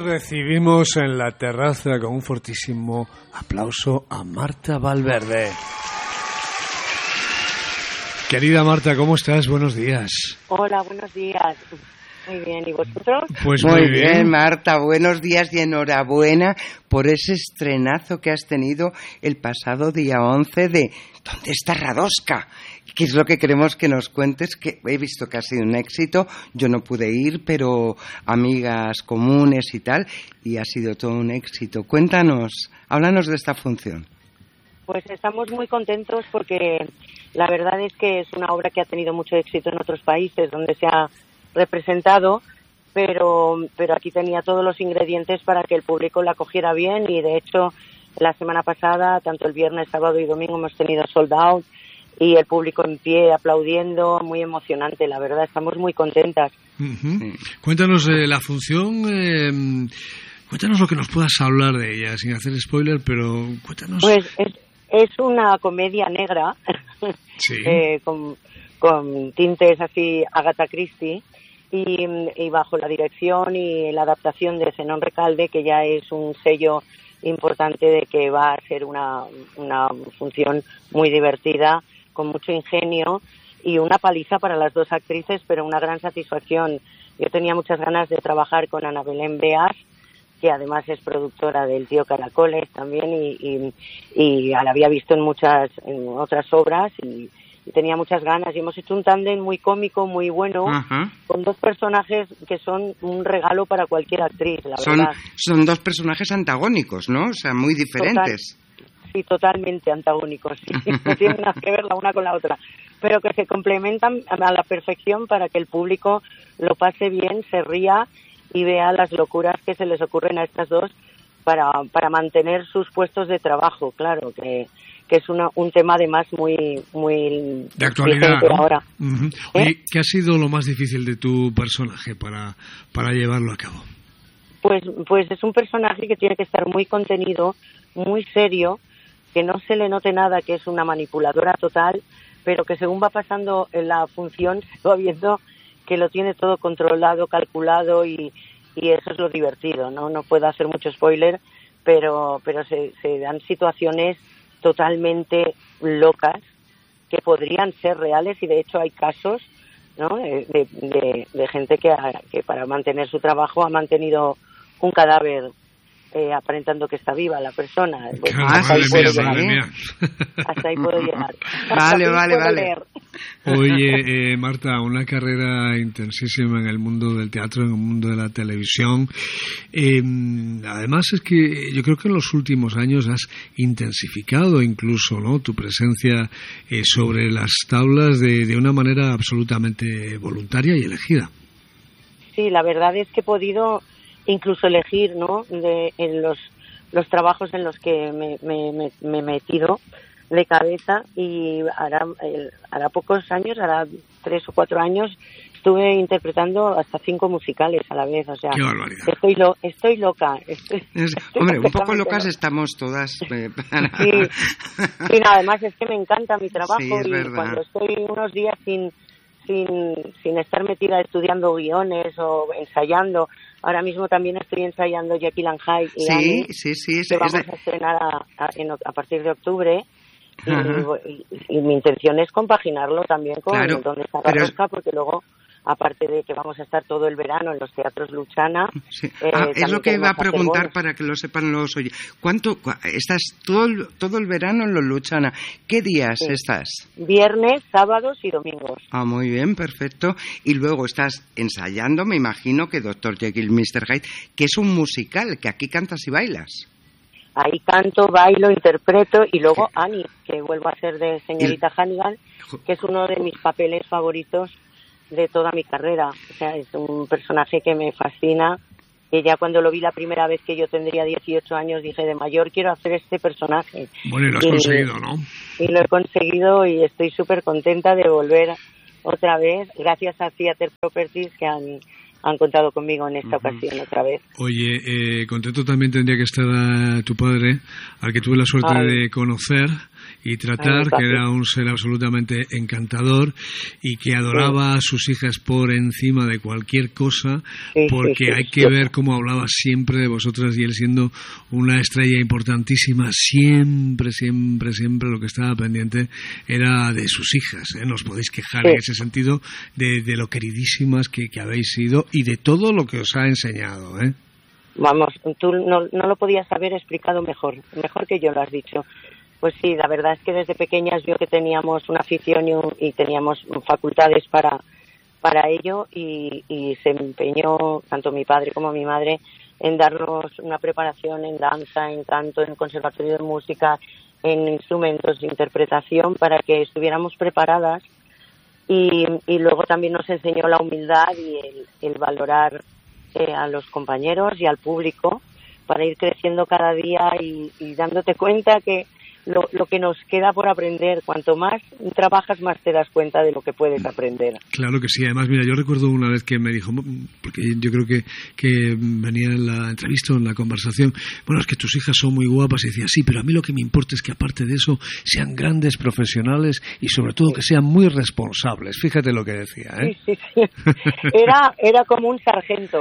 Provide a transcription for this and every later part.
recibimos en la terraza con un fortísimo aplauso a Marta Valverde. Querida Marta, ¿cómo estás? Buenos días. Hola, buenos días. Muy bien, ¿y vosotros? Pues muy bien, Marta, buenos días y enhorabuena por ese estrenazo que has tenido el pasado día 11 de ¿Dónde está Radoska? ¿Qué es lo que queremos que nos cuentes? Que he visto que ha sido un éxito, yo no pude ir, pero amigas comunes y tal, y ha sido todo un éxito. Cuéntanos, háblanos de esta función. Pues estamos muy contentos porque la verdad es que es una obra que ha tenido mucho éxito en otros países donde se ha representado, pero aquí tenía todos los ingredientes para que el público la cogiera bien, y de hecho la semana pasada, tanto el viernes, sábado y domingo, hemos tenido sold out y el público en pie aplaudiendo, muy emocionante, la verdad, estamos muy contentas. Uh-huh. Cuéntanos la función, cuéntanos lo que nos puedas hablar de ella, sin hacer spoiler, pero cuéntanos. Pues es una comedia negra, sí. con tintes así Agatha Christie, y bajo la dirección y la adaptación de Zenón Recalde, que ya es un sello importante de que va a ser una función muy divertida, con mucho ingenio y una paliza para las dos actrices, pero una gran satisfacción. Yo tenía muchas ganas de trabajar con Ana Belén Beas, que además es productora del Tío Caracoles también, y la había visto en otras obras, y tenía muchas ganas, y hemos hecho un tándem muy cómico, muy bueno, uh-huh, con dos personajes que son un regalo para cualquier actriz, la verdad. Son dos personajes antagónicos, ¿no? O sea, muy diferentes. Sí, totalmente antagónicos, sí. No tienen nada que ver la una con la otra, pero que se complementan a la perfección para que el público lo pase bien, se ría y vea las locuras que se les ocurren a estas dos para mantener sus puestos de trabajo, claro, que es un tema además muy de actualidad, ¿no? Ahora. Uh-huh. Oye, ¿qué ha sido lo más difícil de tu personaje para llevarlo a cabo? Pues es un personaje que tiene que estar muy contenido, muy serio, que no se le note nada, que es una manipuladora total, pero que según va pasando en la función se va viendo que lo tiene todo controlado, calculado, y eso es lo divertido, ¿no? No puedo hacer mucho spoiler, pero se dan situaciones totalmente locas que podrían ser reales, y de hecho hay casos, ¿no?, de gente que para mantener su trabajo ha mantenido un cadáver aparentando que está viva la persona. Pues, madre mía. Hasta ahí puedo llegar. Vale. Oye, Marta, una carrera intensísima en el mundo del teatro, en el mundo de la televisión. Además es que yo creo que en los últimos años has intensificado incluso, ¿no?, tu presencia sobre las tablas de una manera absolutamente voluntaria y elegida. Sí, la verdad es que he podido incluso elegir, ¿no?, en los trabajos en los que me he metido de cabeza, y hará pocos años, hará 3 o 4 años, estuve interpretando hasta 5 musicales a la vez, o sea, ¡qué barbaridad! Estoy loca. Hombre, un poco locas estamos todas. Sí, además es que me encanta mi trabajo, sí, y verdad. cuando estoy unos días sin estar metida estudiando guiones o ensayando. Ahora mismo también estoy ensayando Jekyll and Hyde y Annie, que vamos a estrenar a partir de octubre. Y mi intención es compaginarlo también con Donde está Radoska, porque luego, aparte de que vamos a estar todo el verano en los teatros Luchana... Sí. Es lo que iba a preguntar para que lo sepan los oyentes. ¿Estás todo el verano en los Luchana? ¿Qué días estás? Viernes, sábados y domingos. Muy bien, perfecto. Y luego estás ensayando, me imagino, que Dr. Jekyll, Mr. Hyde, que es un musical, que aquí cantas y bailas. Ahí canto, bailo, interpreto, y luego Annie, que vuelvo a ser de señorita Hannigan, que es uno de mis papeles favoritos de toda mi carrera. O sea, es un personaje que me fascina, que ya cuando lo vi la primera vez, que yo tendría 18 años, dije, de mayor quiero hacer este personaje. Bueno, y lo has conseguido, ¿no? Y lo he conseguido, y estoy súper contenta de volver otra vez, gracias a Theatre Properties, que han contado conmigo en esta ocasión otra vez. Oye, contento también tendría que estar tu padre, al que tuve la suerte de conocer, y tratar, que era un ser absolutamente encantador y que adoraba a sus hijas por encima de cualquier cosa, porque hay que ver cómo hablaba siempre de vosotras, y él siendo una estrella importantísima, siempre lo que estaba pendiente era de sus hijas, ¿eh? No os podéis quejar en ese sentido de lo queridísimas que habéis sido y de todo lo que os ha enseñado, ¿eh? Vamos, tú no lo podías haber explicado mejor que yo lo has dicho. Pues sí, la verdad es que desde pequeñas vio que teníamos una afición y teníamos facultades para ello, y se empeñó tanto mi padre como mi madre en darnos una preparación en danza, en canto, en conservatorio de música, en instrumentos de interpretación, para que estuviéramos preparadas, y luego también nos enseñó la humildad y el valorar a los compañeros y al público, para ir creciendo cada día y dándote cuenta que lo que nos queda por aprender, cuanto más trabajas, más te das cuenta de lo que puedes aprender. Claro que sí. Además, mira, yo recuerdo una vez que me dijo, porque yo creo que venía en la entrevista o en la conversación, bueno, es que tus hijas son muy guapas, y decía, sí, pero a mí lo que me importa es que aparte de eso sean grandes profesionales y sobre todo que sean muy responsables. Fíjate lo que decía, ¿eh? Sí. Era como un sargento.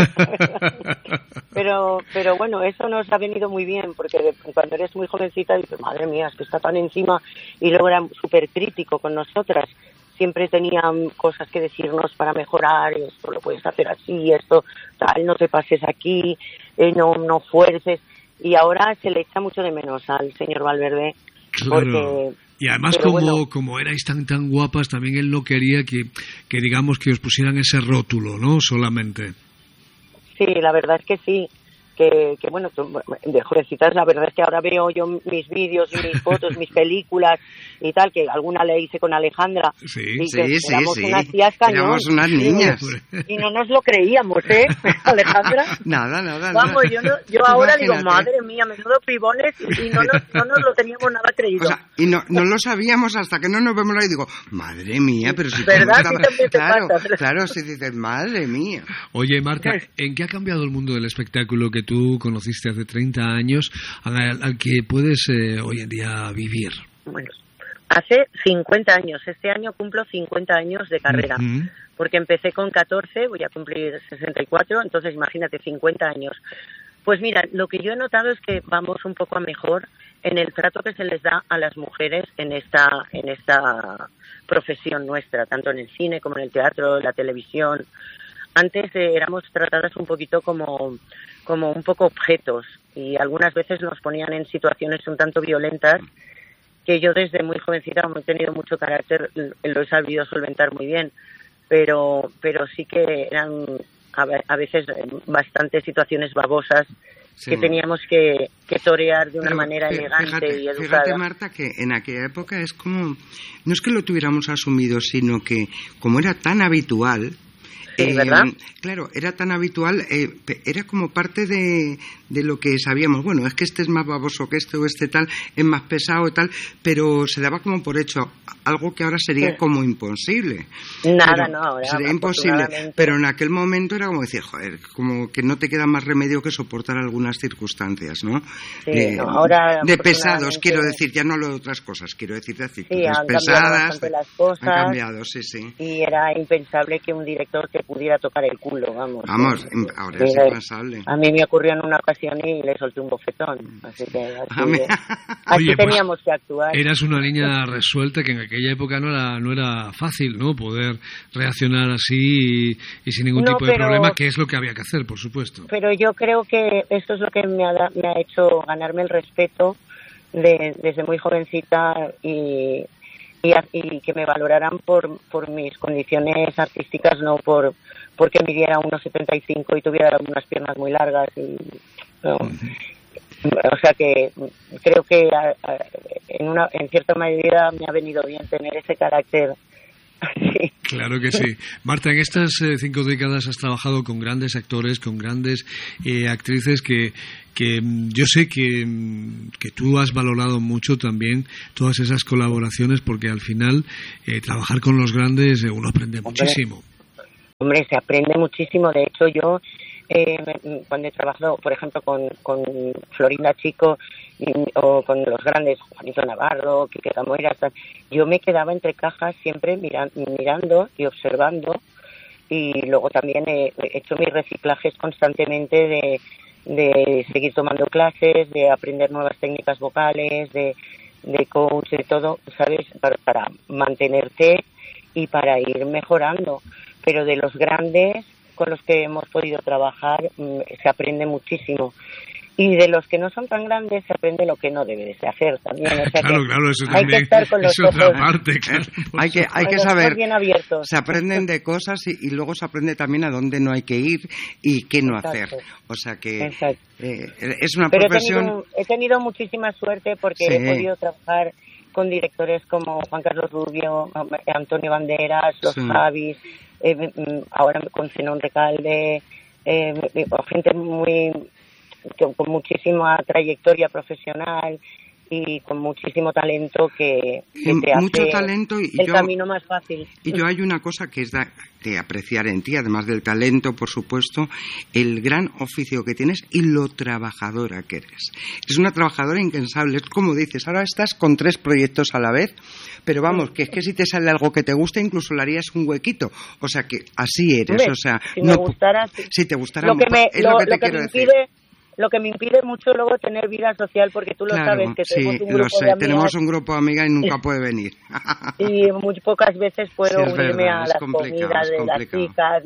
pero bueno, eso nos ha venido muy bien, porque cuando eres muy jovencita dices, madre mía, es que está tan encima, y luego era súper crítico con nosotras. Siempre tenían cosas que decirnos para mejorar, esto lo puedes hacer así, esto tal, no te pases aquí, no fuerces, y ahora se le echa mucho de menos al señor Valverde. Claro. Porque, y además como erais tan guapas, también él no quería que digamos que os pusieran ese rótulo, ¿no? Solamente. Sí, la verdad es que sí. Que bueno, de jovencitas, la verdad es que ahora veo yo mis vídeos y mis fotos, mis películas y tal, que alguna le hice con Alejandra. Sí. Éramos unas tías cañón. Éramos unas niñas. Y no nos lo creíamos, ¿eh, Alejandra? Nada. Vamos, yo ahora digo, madre mía, menudo pibones, y no nos lo teníamos nada creído. O sea, y no lo sabíamos hasta que no nos vemos ahí, digo, madre mía, pero si... ¿Verdad? Claro, si dices, madre mía. Oye, Marta, ¿en qué ha cambiado el mundo del espectáculo que tú conociste hace 30 años al que puedes hoy en día vivir? Bueno, hace 50 años. Este año cumplo 50 años de carrera. Porque empecé con 14, voy a cumplir 64, entonces imagínate, 50 años. Pues mira, lo que yo he notado es que vamos un poco a mejor en el trato que se les da a las mujeres en esta profesión nuestra, tanto en el cine como en el teatro, la televisión. Antes éramos tratadas un poquito como un poco objetos, y algunas veces nos ponían en situaciones un tanto violentas, que yo desde muy jovencita, como he tenido mucho carácter, lo he sabido solventar muy bien, pero sí que eran a veces bastantes situaciones babosas, sí, que teníamos que torear de una manera elegante y educada. Fíjate, Marta, que en aquella época es como, no es que lo tuviéramos asumido, sino que como era tan habitual... Sí, ¿verdad? Claro, era tan habitual, era como parte de lo que sabíamos. Bueno, es que este es más baboso que este, o este tal, es más pesado y tal, pero se daba como por hecho, algo que ahora sería como imposible. Ahora sería imposible, pero en aquel momento era como decir, joder, como que no te queda más remedio que soportar algunas circunstancias, ¿no? Sí, ahora, de pesados, quiero decir, ya no hablo de otras cosas, quiero decir de actitudes pesadas. Las cosas, han cambiado, sí. Y era impensable que un director te pudiera tocar el culo, vamos. Ahora es impensable. A mí me ocurrió en una ocasión y le solté un bofetón, así que así teníamos que actuar. Eras una niña resuelta, que en aquella época no era fácil, ¿no? Poder reaccionar así y sin ningún tipo de problema, que es lo que había que hacer, por supuesto. Pero yo creo que esto es lo que me ha hecho ganarme el respeto desde muy jovencita, y que me valoraran por mis condiciones artísticas, no porque midiera 1,75 y tuviera unas piernas muy largas. O sea que creo que en cierta medida me ha venido bien tener ese carácter. Sí. Claro que sí. Marta, en estas 5 décadas has trabajado con grandes actores, con grandes actrices que yo sé que tú has valorado mucho también todas esas colaboraciones, porque al final trabajar con los grandes uno aprende muchísimo. Hombre, se aprende muchísimo. De hecho, yo cuando he trabajado, por ejemplo, con Florinda Chico o con los grandes, Juanito Navarro, Quique Camoeras, yo me quedaba entre cajas siempre mirando y observando, y luego también he hecho mis reciclajes constantemente de seguir tomando clases, de aprender nuevas técnicas vocales, de coach, de todo, ¿sabes? Para mantenerte y para ir mejorando. Pero de los grandes con los que hemos podido trabajar se aprende muchísimo. Y de los que no son tan grandes se aprende lo que no debes de hacer también. O sea, claro, eso hay también que estar con los es otra ojos parte, claro. Hay que saber, bien abiertos. se aprenden de cosas y luego se aprende también a dónde no hay que ir y qué no hacer. O sea que es una profesión... He tenido muchísima suerte porque he podido trabajar con directores como Juan Carlos Rubio, Antonio Banderas, los Javis, ahora con Zenón Recalde, gente con muchísima trayectoria profesional y con muchísimo talento que te hace talento el camino más fácil. Y yo hay una cosa que es de apreciar en ti, además del talento, por supuesto, el gran oficio que tienes y lo trabajadora que eres. Es una trabajadora incansable, es como dices, ahora estás con 3 proyectos a la vez, pero vamos, que es que si te sale algo que te gusta, incluso le harías un huequito. O sea que así eres. Hombre, o sea, si me gustara, si te gustara, lo que te quiero decir. Lo que me impide mucho luego tener vida social, porque tú lo sabes, que tenemos un grupo de amigas. Tenemos un grupo de amigas y nunca puede venir. Y muy pocas veces puedo unirme a las complicado, comidas de las chicas.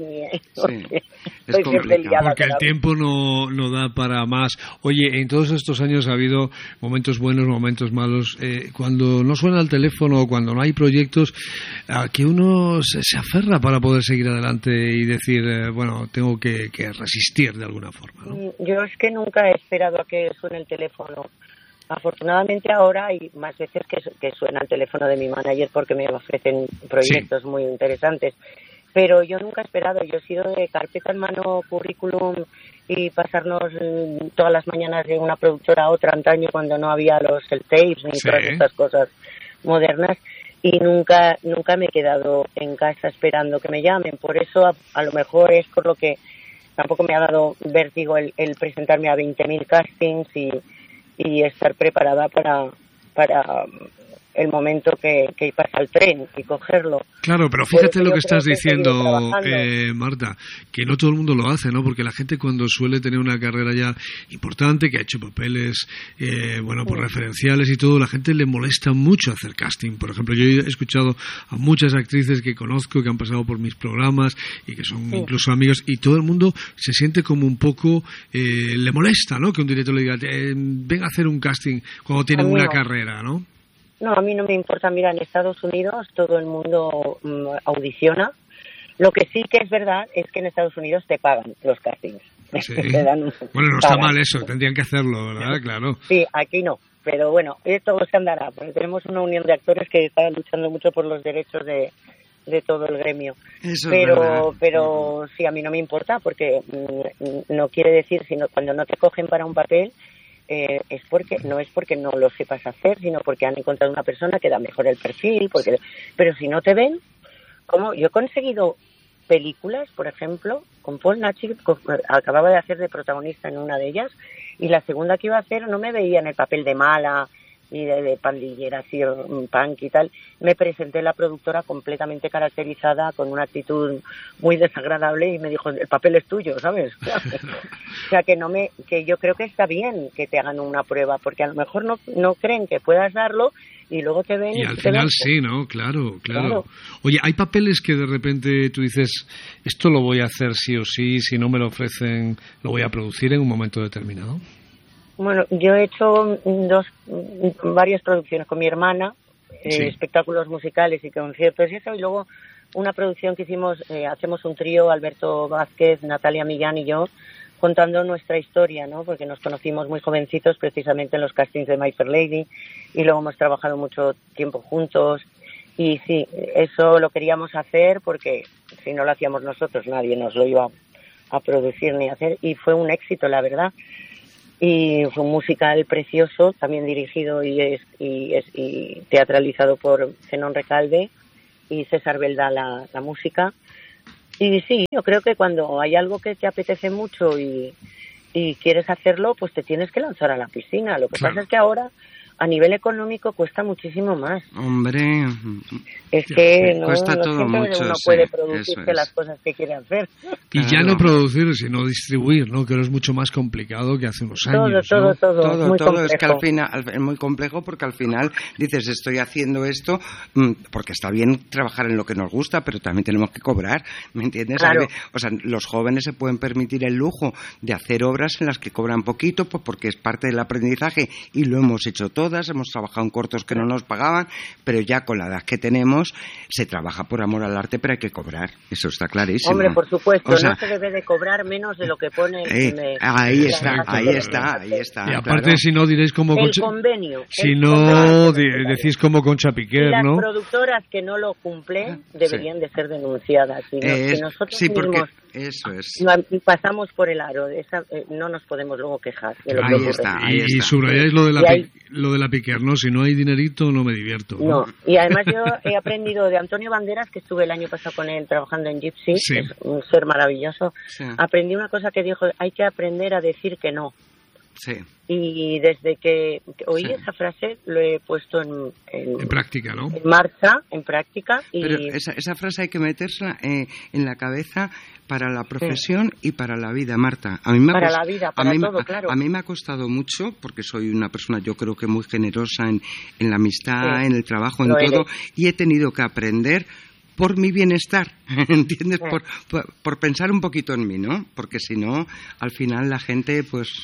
Es complicado. Porque el tiempo no da para más. Oye, en todos estos años ha habido momentos buenos, momentos malos. Cuando no suena el teléfono, cuando no hay proyectos, a que uno se aferra para poder seguir adelante y decir, bueno, tengo que resistir de alguna forma, ¿no? Yo es que nunca he esperado a que suene el teléfono. Afortunadamente ahora hay más veces que suena el teléfono de mi manager porque me ofrecen proyectos muy interesantes. Pero yo nunca he esperado. Yo he sido de carpeta en mano, currículum y pasarnos todas las mañanas de una productora a otra antaño cuando no había los self-tapes ni todas estas cosas modernas. Y nunca me he quedado en casa esperando que me llamen. Por eso a lo mejor es por lo que tampoco me ha dado vértigo el presentarme a 20.000 castings y estar preparada para el momento que pasa el tren y cogerlo. Claro, pero fíjate lo que estás diciendo, Marta, que no todo el mundo lo hace, ¿no? Porque la gente cuando suele tener una carrera ya importante, que ha hecho papeles, por referenciales y todo, la gente le molesta mucho hacer casting. Por ejemplo, yo he escuchado a muchas actrices que conozco, que han pasado por mis programas y que son incluso amigos, y todo el mundo se siente como un poco, le molesta, ¿no? Que un director le diga, ven a hacer un casting cuando tienen una carrera, ¿no? No, a mí no me importa. Mira, en Estados Unidos todo el mundo audiciona. Lo que sí que es verdad es que en Estados Unidos te pagan los castings. Sí. Bueno, no está mal eso, tendrían que hacerlo, ¿verdad? Claro. Sí, aquí no. Pero bueno, todo se andará, porque tenemos una unión de actores que está luchando mucho por los derechos de todo el gremio. Pero sí, a mí no me importa, porque no quiere decir, sino cuando no te cogen para un papel, es porque no lo sepas hacer, sino porque han encontrado una persona que da mejor el perfil, pero si no te ven, como yo he conseguido películas, por ejemplo, con Paul Naschy, acababa de hacer de protagonista en una de ellas, y la segunda que iba a hacer no me veía en el papel de mala y de pandillera así punk y tal. Me presenté la productora completamente caracterizada con una actitud muy desagradable y me dijo, el papel es tuyo, ¿sabes? O sea que yo creo que está bien que te hagan una prueba, porque a lo mejor no creen que puedas darlo y luego te ven y al final sí, ¿no? Claro. Oye, hay papeles que de repente tú dices, esto lo voy a hacer sí o sí, si no me lo ofrecen lo voy a producir en un momento determinado. Bueno, yo he hecho varias producciones con mi hermana, espectáculos musicales y conciertos y eso, y luego una producción que hicimos, hacemos un trío, Alberto Vázquez, Natalia Millán y yo, contando nuestra historia, ¿no? Porque nos conocimos muy jovencitos precisamente en los castings de My Fair Lady y luego hemos trabajado mucho tiempo juntos y sí, eso lo queríamos hacer porque si no lo hacíamos nosotros nadie nos lo iba a producir ni a hacer y fue un éxito, la verdad. Y fue un musical precioso, también dirigido y teatralizado por Zenón Recalde y César Belda la música. Y sí, yo creo que cuando hay algo que te apetece mucho y quieres hacerlo, pues te tienes que lanzar a la piscina. Lo que pasa es que ahora, a nivel económico, cuesta muchísimo más. Hombre, es que no todo mucho, uno puede producirse las cosas que quiere hacer. Y ya no producir, sino distribuir, ¿no? Que es mucho más complicado que hace unos años. Todo es que al final es muy complejo, porque al final dices, estoy haciendo esto porque está bien trabajar en lo que nos gusta, pero también tenemos que cobrar, ¿me entiendes? Claro. O sea, los jóvenes se pueden permitir el lujo de hacer obras en las que cobran poquito, pues porque es parte del aprendizaje, y lo hemos hecho todas, hemos trabajado en cortos que no nos pagaban, pero ya con la edad que tenemos se trabaja por amor al arte, pero hay que cobrar, eso está clarísimo. Hombre, por supuesto, o sea, no se debe de cobrar menos de lo que pone ahí está. Y aparte, claro, si no diréis como el convenio. Si no decís como Concha Piquer, las ¿no? Las productoras que no lo cumplen deberían de ser denunciadas. Y que nosotros mismos eso es. Pasamos por el aro, no nos podemos luego quejar de lo que ocurre. Y subrayáis lo de la Piquer, ¿no? Si no hay dinerito, no me divierto. No, y además yo he aprendido de Antonio Banderas, que estuve el año pasado con él trabajando en Gypsy, que es un ser maravilloso. Sí. Aprendí una cosa que dijo, hay que aprender a decir que no. Sí. Y desde que oí esa frase lo he puesto en práctica, ¿no? En marcha, en práctica. Pero esa frase hay que meterla en la cabeza para la profesión y para la vida, Marta. A mí me para la vida, para todo, claro. A mí me ha costado mucho, porque soy una persona, yo creo que muy generosa en la amistad, en el trabajo, en todo, y he tenido que aprender por mi bienestar, ¿entiendes? Por pensar un poquito en mí, ¿no? Porque si no, al final la gente,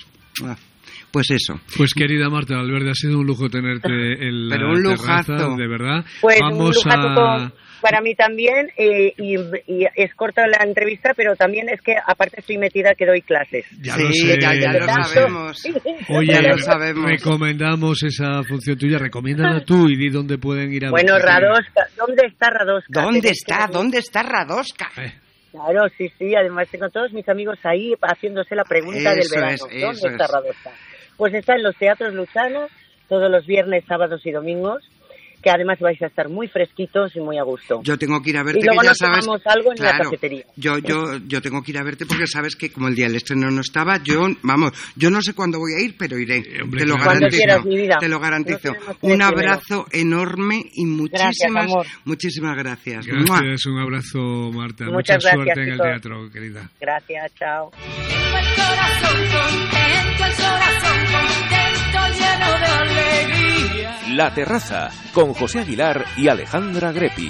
pues eso. Pues querida Marta Valverde, ha sido un lujo tenerte en la terraza, de verdad. Pues vamos un lujazo para mí también, y es corta la entrevista, pero también es que aparte estoy metida que doy clases. Ya lo sabemos. Oye, ya lo sabemos. Recomendamos esa función tuya, recomiéndala tú y di dónde pueden ir a ver. Bueno, Radosca, ¿dónde está Radosca? ¿Dónde está Radosca? Claro, sí, además tengo todos mis amigos ahí haciéndose la pregunta del verano. ¿Dónde está Radosca? Pues está en los teatros Luchana, todos los viernes, sábados y domingos, que además vais a estar muy fresquitos y muy a gusto. Yo tengo que ir a verte, y luego que ya nos sabes. Tomamos algo en la cafetería. Yo tengo que ir a verte porque sabes que como el día del estreno no estaba, yo no sé cuándo voy a ir, pero iré. Hombre, te lo garantizo. Cuando quieras, mi vida. Te lo garantizo. Un abrazo enorme y muchísimas gracias. Gracias, un abrazo, Marta. Mucha suerte en el teatro, querida. Gracias, chao. La Terraza, con José Aguilar y Alejandra Grepi.